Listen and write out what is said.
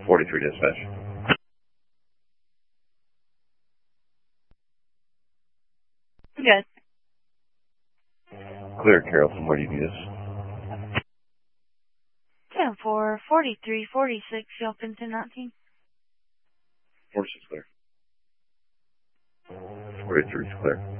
43 dispatch. Good. Clear, Carrollton. Where do you need us? 10-4, 43, 46, open to 19. 46 clear. 43 is clear.